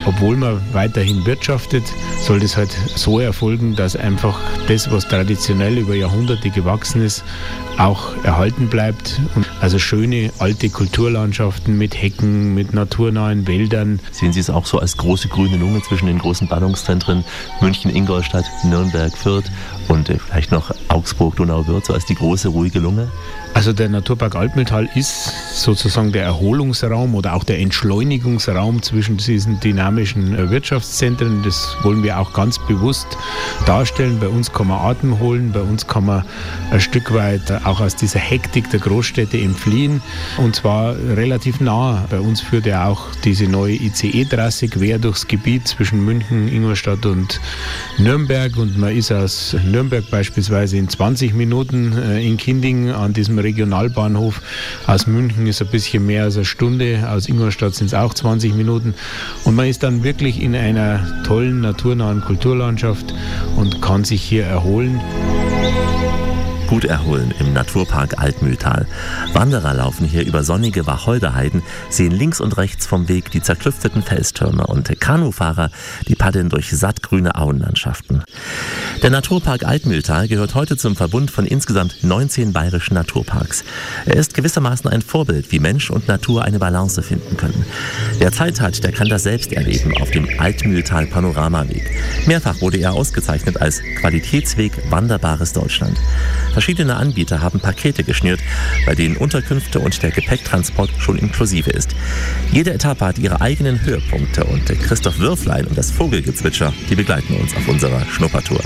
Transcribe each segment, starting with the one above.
obwohl man weiterhin wirtschaftet, soll das halt so erfolgen, dass einfach das, was traditionell über Jahrhunderte gewachsen ist, auch erhalten bleibt. Also schöne alte Kulturlandschaften mit Hecken, mit naturnahen Wäldern. Sehen Sie es auch so als große grüne Lunge zwischen den großen Ballungszentren München, Ingolstadt, Nürnberg, Fürth und vielleicht noch Augsburg, Donauwörth, so als die große ruhige Lunge? Also der Naturpark Altmühltal ist sozusagen der Erholungsraum oder auch der Entschleunigungsraum zwischen diesen dynamischen Wirtschaftszentren. Das wollen wir auch ganz bewusst darstellen. Bei uns kann man Atem holen, bei uns kann man ein Stück weit auch aus dieser Hektik der Großstädte entfliehen und zwar relativ nah. Bei uns führt ja auch diese neue ICE-Trasse quer durchs Gebiet zwischen München, Ingolstadt und Nürnberg und man ist aus Nürnberg beispielsweise in 20 Minuten in Kinding an diesem Regionalbahnhof. Aus München ist ein bisschen mehr als eine Stunde, aus Ingolstadt sind es auch 20 Minuten und man ist dann wirklich in einer tollen, naturnahen Kulturlandschaft und kann sich hier erholen. Gut erholen im Naturpark Altmühltal. Wanderer laufen hier über sonnige Wacholderheiden, sehen links und rechts vom Weg die zerklüfteten Felstürme und Kanufahrer, die paddeln durch sattgrüne Auenlandschaften. Der Naturpark Altmühltal gehört heute zum Verbund von insgesamt 19 bayerischen Naturparks. Er ist gewissermaßen ein Vorbild, wie Mensch und Natur eine Balance finden können. Wer Zeit hat, der kann das selbst erleben auf dem Altmühltal Panoramaweg. Mehrfach wurde er ausgezeichnet als Qualitätsweg Wanderbares Deutschland. Verschiedene Anbieter haben Pakete geschnürt, bei denen Unterkünfte und der Gepäcktransport schon inklusive ist. Jede Etappe hat ihre eigenen Höhepunkte und Christoph Würflein und das Vogelgezwitscher, die begleiten uns auf unserer Schnuppertour.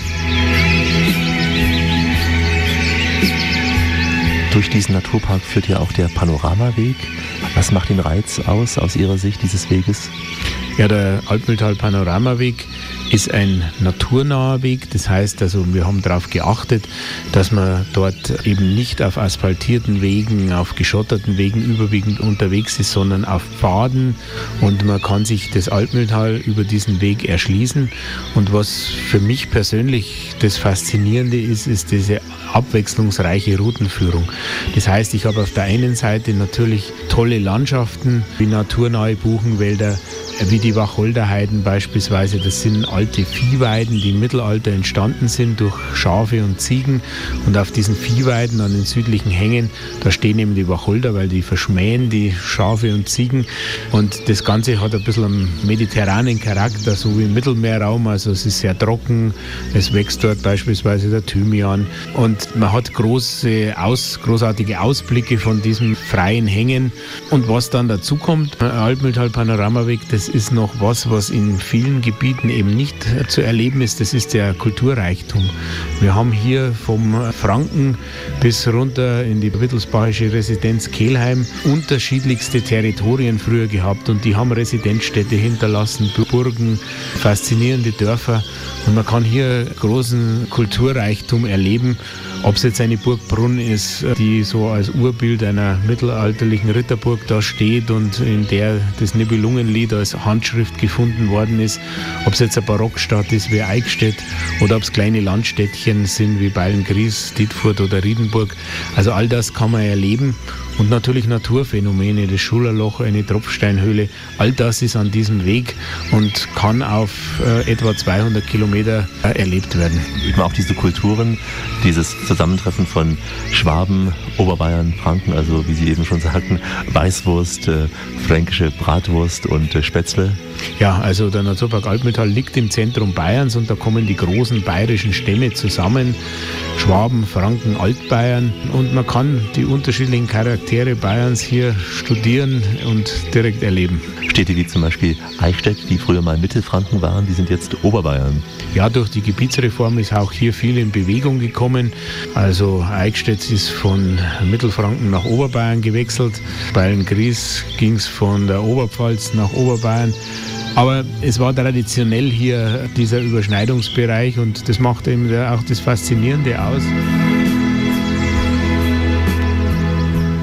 Durch diesen Naturpark führt ja auch der Panoramaweg. Was macht den Reiz aus Ihrer Sicht dieses Weges? Ja, der Altmühltal Panoramaweg ist ein naturnaher Weg. Das heißt, also wir haben darauf geachtet, dass man dort eben nicht auf asphaltierten Wegen, auf geschotterten Wegen überwiegend unterwegs ist, sondern auf Pfaden und man kann sich das Altmühltal über diesen Weg erschließen. Und was für mich persönlich das Faszinierende ist, ist diese abwechslungsreiche Routenführung. Das heißt, ich habe auf der einen Seite natürlich tolle Landschaften, wie naturnahe Buchenwälder, wie die Wacholderheiden beispielsweise. Das sind alte Viehweiden, die im Mittelalter entstanden sind durch Schafe und Ziegen. Und auf diesen Viehweiden an den südlichen Hängen, da stehen eben die Wacholder, weil die verschmähen die Schafe und Ziegen. Und das Ganze hat ein bisschen einen mediterranen Charakter, so wie im Mittelmeerraum. Also es ist sehr trocken, es wächst dort beispielsweise der Thymian. Und man hat großartige Ausblicke von diesen freien Hängen. Und was dann dazu kommt, Altmühltal Panoramaweg, das ist noch was in vielen Gebieten eben nicht zu erleben ist, das ist der Kulturreichtum. Wir haben hier vom Franken bis runter in die wittelsbachische Residenz Kelheim unterschiedlichste Territorien früher gehabt und die haben Residenzstädte hinterlassen, Burgen, faszinierende Dörfer und man kann hier großen Kulturreichtum erleben. Ob es jetzt eine Burg Brunn ist, die so als Urbild einer mittelalterlichen Ritterburg da steht und in der das Nibelungenlied als Handschrift gefunden worden ist, ob es jetzt eine Barockstadt ist wie Eichstätt oder ob es kleine Landstädtchen sind wie Beilngries, Dietfurt oder Riedenburg. Also all das kann man erleben. Und natürlich Naturphänomene, das Schulerloch, eine Tropfsteinhöhle, all das ist an diesem Weg und kann auf etwa 200 Kilometer erlebt werden. Eben auch diese Kulturen, dieses Zusammentreffen von Schwaben, Oberbayern, Franken, also wie Sie eben schon sagten, Weißwurst, fränkische Bratwurst und Spätzle. Ja, also der Naturpark Altmühltal liegt im Zentrum Bayerns und da kommen die großen bayerischen Stämme zusammen, Schwaben, Franken, Altbayern und man kann die unterschiedlichen Charaktere Bayerns hier studieren und direkt erleben. Städte wie zum Beispiel Eichstätt, die früher mal Mittelfranken waren, die sind jetzt Oberbayern. Ja, durch die Gebietsreform ist auch hier viel in Bewegung gekommen. Also Eichstätt ist von Mittelfranken nach Oberbayern gewechselt. Beilngries ging es von der Oberpfalz nach Oberbayern. Aber es war traditionell hier dieser Überschneidungsbereich und das macht eben auch das Faszinierende aus.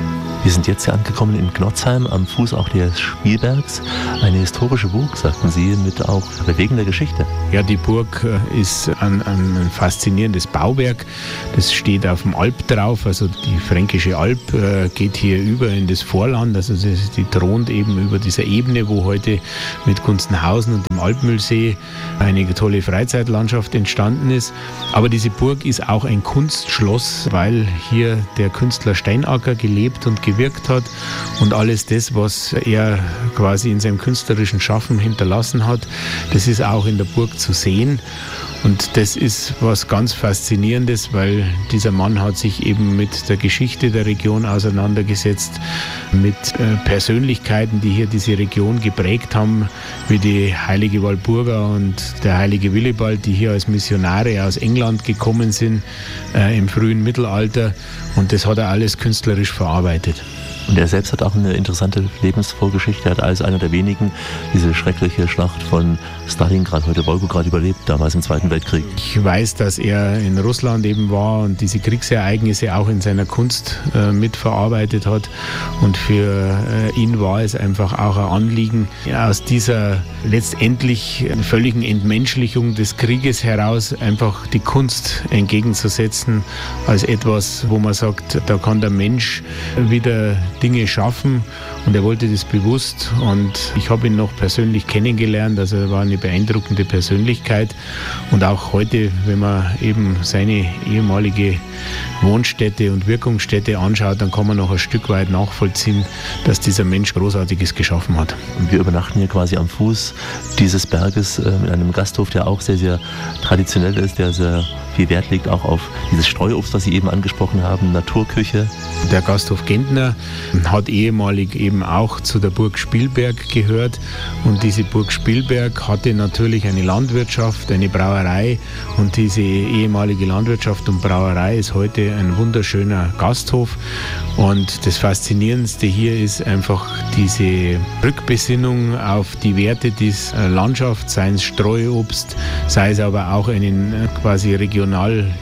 Wir sind jetzt hier angekommen in Gnotzheim, am Fuß auch des Spielbergs. Eine historische Burg, sagten Sie, mit auch bewegender Geschichte. Ja, die Burg ist ein faszinierendes Bauwerk. Das steht auf dem Alp drauf, also die Fränkische Alb geht hier über in das Vorland. Also die thront eben über dieser Ebene, wo heute mit Gunzenhausen und dem Alpmühlsee eine tolle Freizeitlandschaft entstanden ist. Aber diese Burg ist auch ein Kunstschloss, weil hier der Künstler Steinacker gelebt und gewirkt hat und alles das, was er quasi in seinem künstlerischen Schaffen hinterlassen hat, das ist auch in der Burg zu sehen. Und das ist was ganz Faszinierendes, weil dieser Mann hat sich eben mit der Geschichte der Region auseinandergesetzt, mit Persönlichkeiten, die hier diese Region geprägt haben, wie die heilige Walpurga und der heilige Willibald, die hier als Missionare aus England gekommen sind im frühen Mittelalter. Und das hat er alles künstlerisch verarbeitet. Und er selbst hat auch eine interessante Lebensvorgeschichte. Er hat als einer der wenigen diese schreckliche Schlacht von Stalingrad, heute Wolgograd, überlebt, damals im Zweiten Weltkrieg. Ich weiß, dass er in Russland eben war und diese Kriegsereignisse auch in seiner Kunst mitverarbeitet hat. Und für ihn war es einfach auch ein Anliegen, aus dieser letztendlich völligen Entmenschlichung des Krieges heraus einfach die Kunst entgegenzusetzen als etwas, wo man sagt, da kann der Mensch wieder Dinge schaffen, und er wollte das bewusst, und ich habe ihn noch persönlich kennengelernt, also er war eine beeindruckende Persönlichkeit, und auch heute, wenn man eben seine ehemalige Wohnstätte und Wirkungsstätte anschaut, dann kann man noch ein Stück weit nachvollziehen, dass dieser Mensch Großartiges geschaffen hat. Und wir übernachten hier quasi am Fuß dieses Berges mit einem Gasthof, der auch sehr, sehr traditionell ist, der sehr viel Wert legt auch auf dieses Streuobst, was Sie eben angesprochen haben, Naturküche. Der Gasthof Gentner hat ehemalig eben auch zu der Burg Spielberg gehört, und diese Burg Spielberg hatte natürlich eine Landwirtschaft, eine Brauerei, und diese ehemalige Landwirtschaft und Brauerei ist heute ein wunderschöner Gasthof, und das Faszinierendste hier ist einfach diese Rückbesinnung auf die Werte des Landschaft, sei es Streuobst, sei es aber auch eine quasi regionale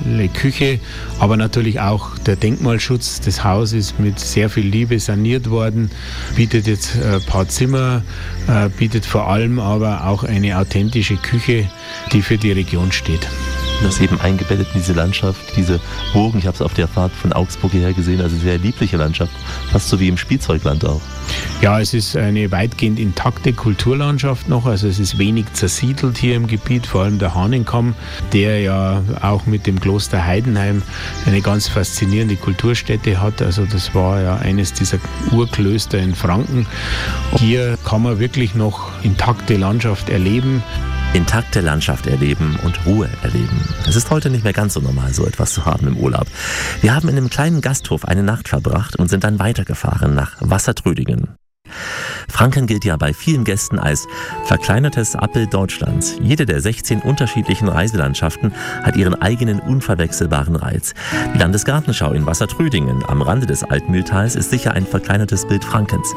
Küche, aber natürlich auch der Denkmalschutz. Das Haus ist mit sehr viel Liebe saniert worden, bietet jetzt ein paar Zimmer, bietet vor allem aber auch eine authentische Küche, die für die Region steht. Das eben eingebettet in diese Landschaft, diese Burgen. Ich habe es auf der Fahrt von Augsburg hierher gesehen, also sehr liebliche Landschaft, fast so wie im Spielzeugland auch. Ja, es ist eine weitgehend intakte Kulturlandschaft noch, also es ist wenig zersiedelt hier im Gebiet, vor allem der Hahnenkamm, der ja auch mit dem Kloster Heidenheim eine ganz faszinierende Kulturstätte hat, also das war ja eines dieser Urklöster in Franken. Hier kann man wirklich noch intakte Landschaft erleben. Intakte Landschaft erleben und Ruhe erleben. Es ist heute nicht mehr ganz so normal, so etwas zu haben im Urlaub. Wir haben in einem kleinen Gasthof eine Nacht verbracht und sind dann weitergefahren nach Wassertrödingen. Franken gilt ja bei vielen Gästen als verkleinertes Abbild Deutschlands. Jede der 16 unterschiedlichen Reiselandschaften hat ihren eigenen unverwechselbaren Reiz. Die Landesgartenschau in Wassertrödingen am Rande des Altmühltals ist sicher ein verkleinertes Bild Frankens.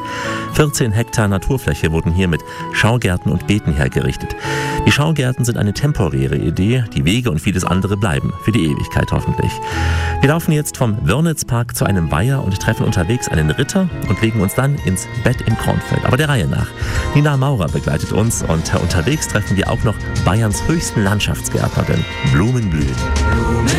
14 Hektar Naturfläche wurden hier mit Schaugärten und Beeten hergerichtet. Die Schaugärten sind eine temporäre Idee, die Wege und vieles andere bleiben, für die Ewigkeit hoffentlich. Wir laufen jetzt vom Wörnitzpark zu einem Weiher und treffen unterwegs einen Ritter und legen uns dann ins Bett im Kornfeld. Aber der Reihe nach. Nina Maurer begleitet uns, und unterwegs treffen wir auch noch Bayerns höchsten Landschaftsgärtnerin, Blumenblühen.